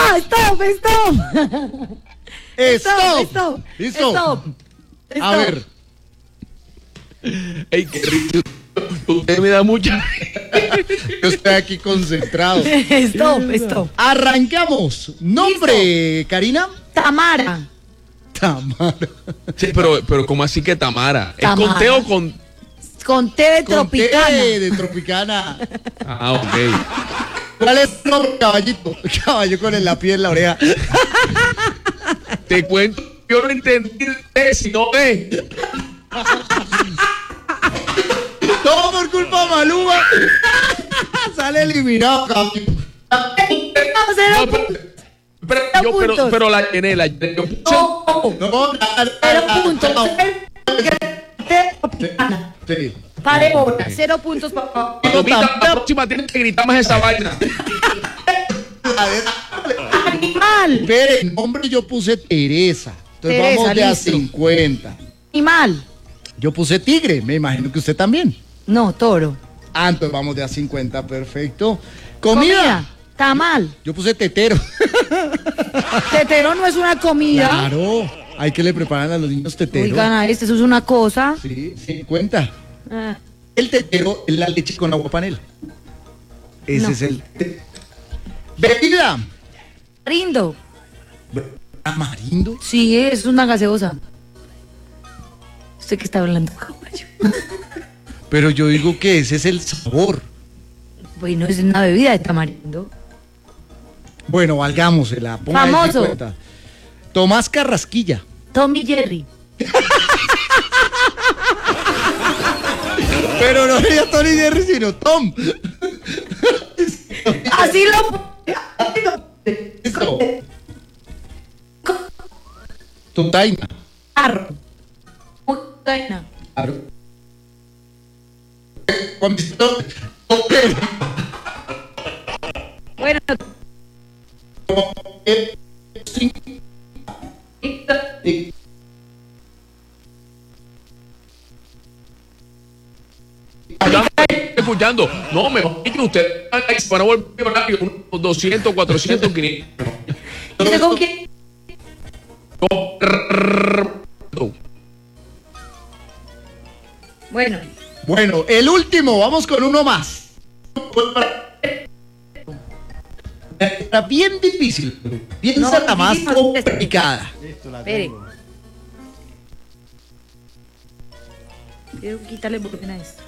Ya, stop. Stop. Listo. Stop. A ver. Ey, qué rico. Usted me da mucha. Yo estoy aquí concentrado. Stop. Arrancamos. Nombre, Karina. Tamara. Tamara. Sí, pero ¿cómo así que Tamara? ¿Es Tamara. con té o con...? Con té de Con Tropicana. té de Tropicana. Ah, ok. ¿Cuál es el nombre, caballito? Caballo con la piel en la oreja. Te cuento, yo no entendí el té, si no ve. Todo por culpa de Maluma. Sale eliminado, caballito. No, pero la llené. Yo puse- No, 0 puntos. Sí. Pare hora. 0 puntos para. Palomita, la próxima tienes que gritar más esa vaina. Animal. Espere, nombre yo puse Teresa. Entonces Teresa, vamos de a listo. 50. Animal. Yo puse Tigre, me imagino que usted también. No, toro. Ah, entonces vamos de a 50, perfecto. Comida. Tamal. Yo puse Tetero. Tetero no es una comida. Claro, hay que le preparan a los niños tetero. Oigan, eso es una cosa. Sí, 50. Ah, El tetero es la leche con agua panela. Ese No. es el bebida. rindo. Tamarindo. Sí, es una gaseosa. ¿Usted qué está hablando, caballo? Pero yo digo que ese es el sabor. Bueno, es una bebida de tamarindo. Bueno, valgámosela. ponga ahí Famoso. 50. Tomás Carrasquilla. Tommy Jerry. Pero no sería Tony Jerry, sino Tom. Así lo. Listo. Totaina. Carro. Taina. Claro. Juan Vicente. Ok. Bueno, Y- Escuchando. No, mejor dicho, usted se van a volver millonarios, unos 200, 400, 500. ¿y usted con quién? Bueno, Bueno, el último, vamos con uno más. Está bien difícil. Piensa No, la más difícil. complicada. espere. Quiero quitarle volumen a esto.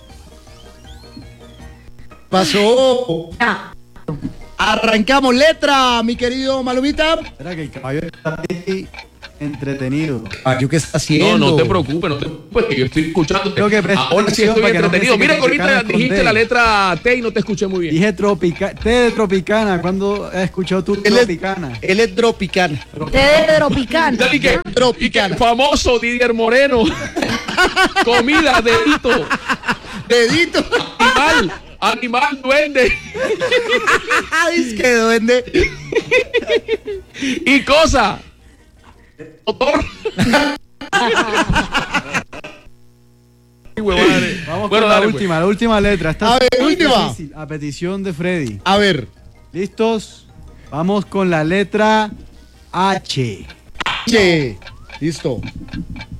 Pasó. Ya. Arrancamos letra, mi querido Malumita. Espera que el caballo está ahí entretenido. ¿Qué está haciendo? No, no te preocupes, no te preocupes, que yo estoy escuchando. Tengo que prestar Ahora sí atención estoy para que no entretenido. piense Mira que que ahorita Tropicana dijiste con la D. letra T y no te escuché muy bien. Dije té de Tropicana. ¿Cuándo has escuchado tú Tropicana? Él es Tropicana. Té de Tropicana. Dale, que, Tropicana. y que famoso Didier Moreno. Comida, dedito. Dedito. Animal, duende. Ay, que duende. Y cosa. Motor. Vamos Bueno, con dale, la última letra. Esta A ver, es muy última. difícil, a petición de Freddy. A ver. ¿Listos? Vamos con la letra H. Che. Listo.